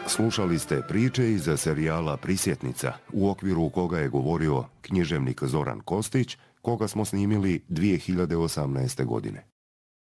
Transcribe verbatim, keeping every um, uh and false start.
Slušali ste priče iz serijala Prisjetnica, u okviru koga je govorio književnik Zoran Kostić, koga smo snimili dvije hiljade osamnaeste. godine.